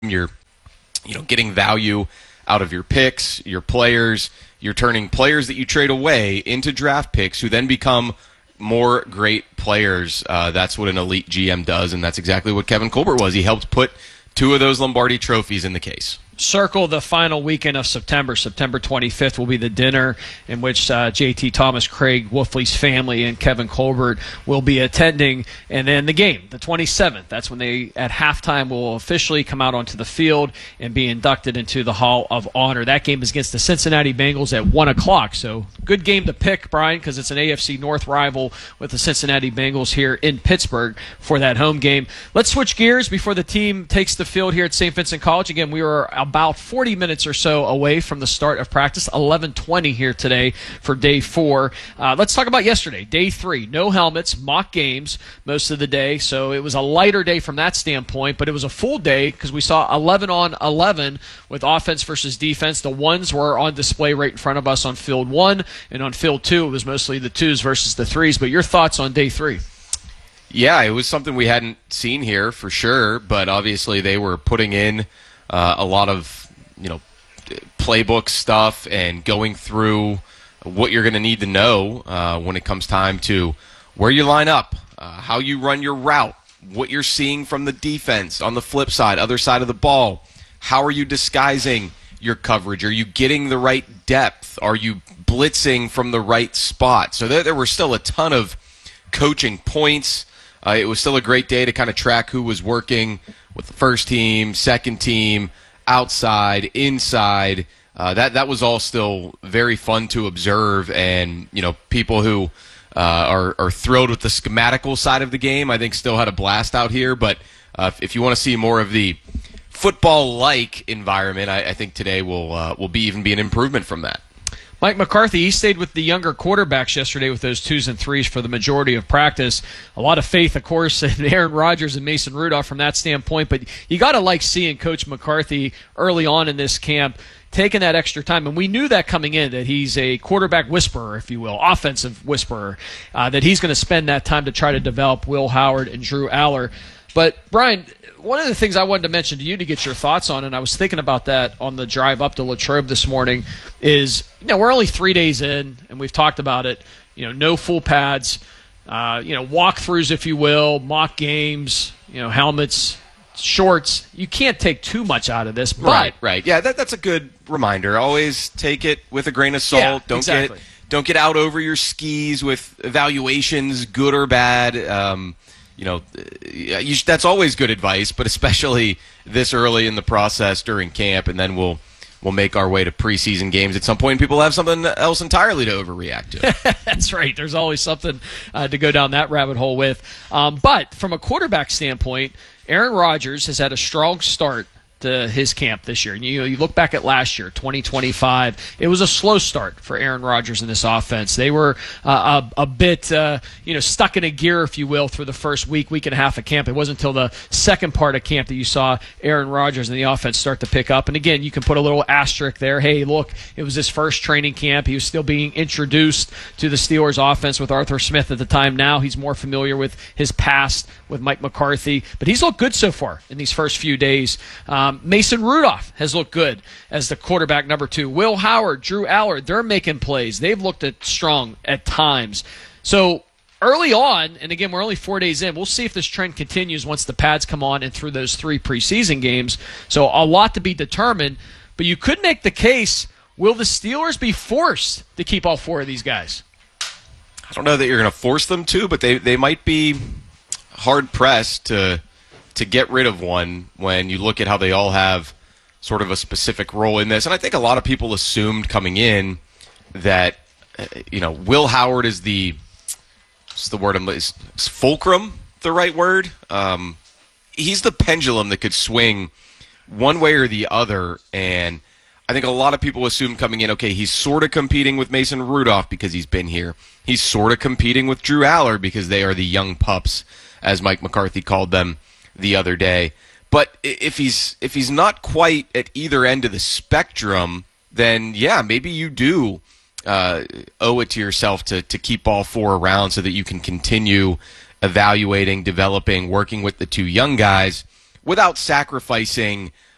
You're getting value out of your picks, your players. You're turning players that you trade away into draft picks who then become more great players. That's what an elite GM does, and that's exactly what Kevin Colbert was. He helped put two of those Lombardi trophies in the case. Circle the final weekend of September. September 25th will be the dinner in which J.T. Thomas, Craig Wolfley's family, and Kevin Colbert will be attending. And then the game, the 27th. That's when they, at halftime, will officially come out onto the field and be inducted into the Hall of Honor. That game is against the Cincinnati Bengals at 1 o'clock. So good game to pick, Brian, because it's an AFC North rival with the Cincinnati Bengals here in Pittsburgh for that home game. Let's switch gears before the team takes the field here at St. Vincent College. Again, we were about 40 minutes or so away from the start of practice, 11:20 here today for day 4. Let's talk about yesterday, day 3. No helmets, mock games most of the day, so it was a lighter day from that standpoint, but it was a full day because we saw 11 on 11 with offense versus defense. The ones were on display right in front of us on field 1, and on field 2 it was mostly the 2s versus the 3s. But your thoughts on day 3? Yeah, it was something we hadn't seen here for sure, but obviously they were putting in a lot of playbook stuff and going through what you're going to need to know when it comes time to where you line up, how you run your route, what you're seeing from the defense on the flip side, other side of the ball. How are you disguising your coverage? Are you getting the right depth? Are you blitzing from the right spot? So there were still a ton of coaching points. It was still a great day to kind of track who was working with the first team, second team, outside, inside. That was all still very fun to observe, and people who are thrilled with the schematical side of the game, I think, still had a blast out here. But if you want to see more of the football-like environment, I think today will be an improvement from that. Mike McCarthy, he stayed with the younger quarterbacks yesterday with those 2s and 3s for the majority of practice. A lot of faith, of course, in Aaron Rodgers and Mason Rudolph from that standpoint, but you got to like seeing Coach McCarthy early on in this camp taking that extra time. And we knew that coming in, that he's a quarterback whisperer, if you will, offensive whisperer, that he's going to spend that time to try to develop Will Howard and Drew Aller. But, Brian, one of the things I wanted to mention to you to get your thoughts on, and I was thinking about that on the drive up to Latrobe this morning, is we're only 3 days in, and we've talked about it. No full pads, walkthroughs, if you will, mock games, helmets, shorts. You can't take too much out of this. But Right. Yeah, that's a good reminder. Always take it with a grain of salt. Yeah, Don't get out over your skis with evaluations, good or bad. That's always good advice, but especially this early in the process during camp, and then we'll make our way to preseason games at some point. People have something else entirely to overreact to. That's right. There's always something to go down that rabbit hole with. But from a quarterback standpoint, Aaron Rodgers has had a strong start to his camp this year. And you look back at last year, 2025, it was a slow start for Aaron Rodgers in this offense. They were a bit stuck in a gear, if you will, through the first week and a half of camp. It wasn't until the second part of camp that you saw Aaron Rodgers and the offense start to pick up. And again, you can put a little asterisk there. Hey, look, it was his first training camp. He was still being introduced to the Steelers offense with Arthur Smith at the time. Now he's more familiar with his past with Mike McCarthy. But he's looked good so far in these first few days. Mason Rudolph has looked good as the quarterback number 2. Will Howard, Drew Aller, they're making plays. They've looked strong at times. So early on, and again, we're only 4 days in, we'll see if this trend continues once the pads come on and through those 3 preseason games. So a lot to be determined. But you could make the case, will the Steelers be forced to keep all 4 of these guys? I don't know that you're going to force them to, but they might be hard-pressed to get rid of one when you look at how they all have sort of a specific role in this. And I think a lot of people assumed coming in that, Will Howard is what's the word? Is fulcrum the right word? He's the pendulum that could swing one way or the other. And I think a lot of people assumed coming in, okay, he's sort of competing with Mason Rudolph because he's been here. He's sort of competing with Drew Aller because they are the young pups, as Mike McCarthy called them the other day. But if he's not quite at either end of the spectrum, then yeah, maybe you do owe it to yourself to keep all 4 around so that you can continue evaluating, developing, working with the 2 young guys without sacrificing